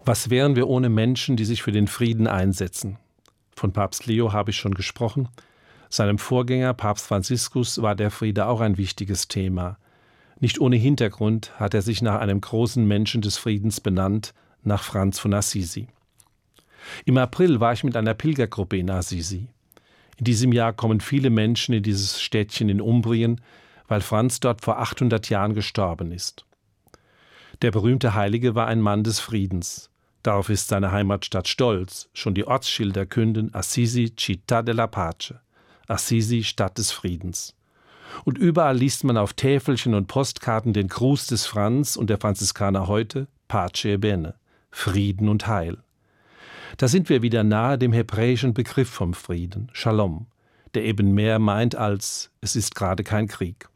Was wären wir ohne Menschen, die sich für den Frieden einsetzen? Von Papst Leo habe ich schon gesprochen. Seinem Vorgänger, Papst Franziskus, war der Friede auch ein wichtiges Thema. Nicht ohne Hintergrund hat er sich nach einem großen Menschen des Friedens benannt, nach Franz von Assisi. Im April war ich mit einer Pilgergruppe in Assisi. In diesem Jahr kommen viele Menschen in dieses Städtchen in Umbrien, weil Franz dort vor 800 Jahren gestorben ist. Der berühmte Heilige war ein Mann des Friedens. Darauf ist seine Heimatstadt stolz. Schon die Ortsschilder künden Assisi Città della Pace, Assisi Stadt des Friedens. Und überall liest man auf Täfelchen und Postkarten den Gruß des Franz und der Franziskaner heute, Pace e Bene, Frieden und Heil. Da sind wir wieder nahe dem hebräischen Begriff vom Frieden, Shalom, der eben mehr meint als es ist gerade kein Krieg.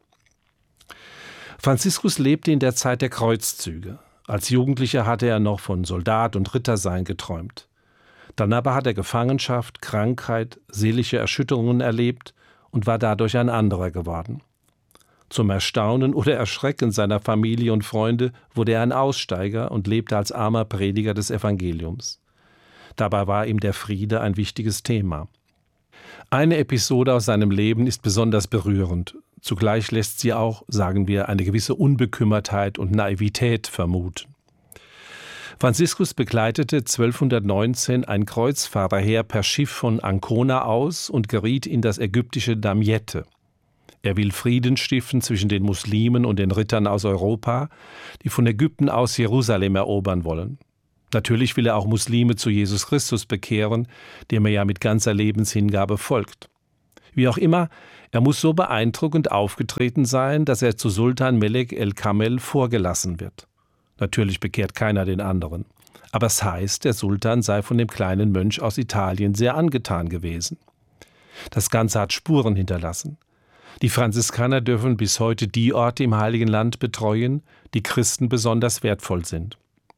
Franziskus lebte in der Zeit der Kreuzzüge. Als Jugendlicher hatte er noch von Soldat und Rittersein geträumt. Dann aber hat er Gefangenschaft, Krankheit, seelische Erschütterungen erlebt und war dadurch ein anderer geworden. Zum Erstaunen oder Erschrecken seiner Familie und Freunde wurde er ein Aussteiger und lebte als armer Prediger des Evangeliums. Dabei war ihm der Friede ein wichtiges Thema. Eine Episode aus seinem Leben ist besonders berührend. Zugleich lässt sie auch, sagen wir, eine gewisse Unbekümmertheit und Naivität vermuten. Franziskus begleitete 1219 ein Kreuzfahrerheer per Schiff von Ancona aus und geriet in das ägyptische Damiette. Er will Frieden stiften zwischen den Muslimen und den Rittern aus Europa, die von Ägypten aus Jerusalem erobern wollen. Natürlich will er auch Muslime zu Jesus Christus bekehren, dem er ja mit ganzer Lebenshingabe folgt. Wie auch immer, er muss so beeindruckend aufgetreten sein, dass er zu Sultan Melek el-Kamel vorgelassen wird. Natürlich bekehrt keiner den anderen. Aber es heißt, der Sultan sei von dem kleinen Mönch aus Italien sehr angetan gewesen. Das Ganze hat Spuren hinterlassen. Die Franziskaner dürfen bis heute die Orte im Heiligen Land betreuen, die Christen besonders wertvoll sind.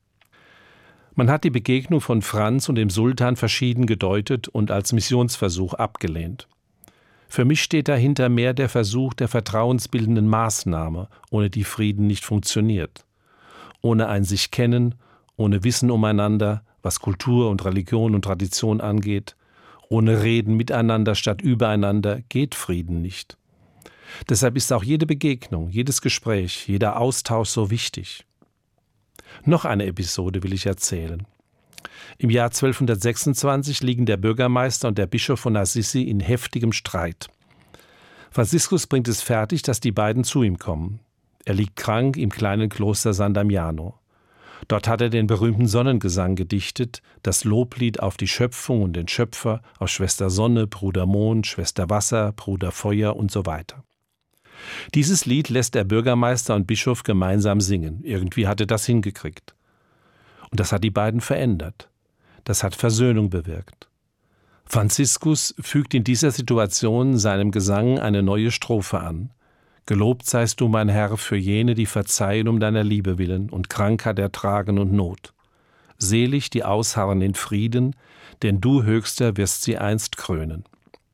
Man hat die Begegnung von Franz und dem Sultan verschieden gedeutet und als Missionsversuch abgelehnt. Für mich steht dahinter mehr der Versuch der vertrauensbildenden Maßnahme, ohne die Frieden nicht funktioniert. Ohne ein sich kennen, ohne Wissen umeinander, was Kultur und Religion und Tradition angeht, ohne Reden miteinander statt übereinander, geht Frieden nicht. Deshalb ist auch jede Begegnung, jedes Gespräch, jeder Austausch so wichtig. Noch eine Episode will ich erzählen. Im Jahr 1226 liegen der Bürgermeister und der Bischof von Assisi in heftigem Streit. Franziskus bringt es fertig, dass die beiden zu ihm kommen. Er liegt krank im kleinen Kloster San Damiano. Dort hat er den berühmten Sonnengesang gedichtet, das Loblied auf die Schöpfung und den Schöpfer, auf Schwester Sonne, Bruder Mond, Schwester Wasser, Bruder Feuer und so weiter. Dieses Lied lässt der Bürgermeister und Bischof gemeinsam singen. Irgendwie hat er das hingekriegt. Und das hat die beiden verändert. Das hat Versöhnung bewirkt. Franziskus fügt in dieser Situation seinem Gesang eine neue Strophe an. Gelobt seist du, mein Herr, für jene, die verzeihen um deiner Liebe willen und Krankheit ertragen und Not. Selig, die ausharren in Frieden, denn du, Höchster, wirst sie einst krönen.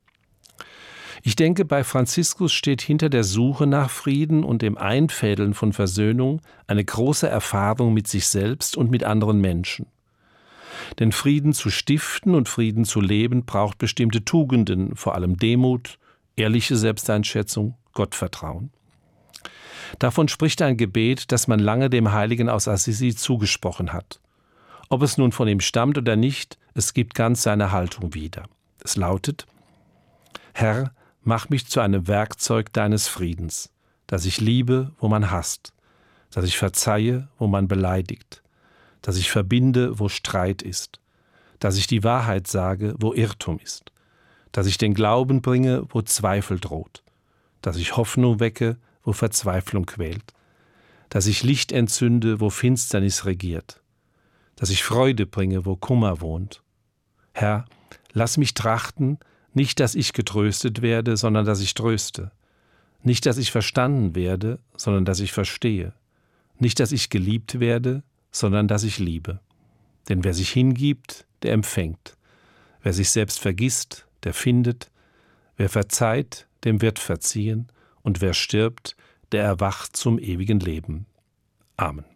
Ich denke, bei Franziskus steht hinter der Suche nach Frieden und dem Einfädeln von Versöhnung eine große Erfahrung mit sich selbst und mit anderen Menschen. Denn Frieden zu stiften und Frieden zu leben braucht bestimmte Tugenden, vor allem Demut, ehrliche Selbsteinschätzung, Gottvertrauen. Davon spricht ein Gebet, das man lange dem Heiligen aus Assisi zugesprochen hat. Ob es nun von ihm stammt oder nicht, es gibt ganz seine Haltung wieder. Es lautet: Herr, mach mich zu einem Werkzeug deines Friedens, dass ich liebe, wo man hasst, dass ich verzeihe, wo man beleidigt, dass ich verbinde, wo Streit ist, dass ich die Wahrheit sage, wo Irrtum ist, dass ich den Glauben bringe, wo Zweifel droht, dass ich Hoffnung wecke, wo Verzweiflung quält, dass ich Licht entzünde, wo Finsternis regiert, dass ich Freude bringe, wo Kummer wohnt. Herr, lass mich trachten, nicht, dass ich getröstet werde, sondern dass ich tröste. Nicht, dass ich verstanden werde, sondern dass ich verstehe. Nicht, dass ich geliebt werde, sondern dass ich liebe. Denn wer sich hingibt, der empfängt. Wer sich selbst vergisst, der findet. Wer verzeiht, dem wird verziehen. Und wer stirbt, der erwacht zum ewigen Leben. Amen.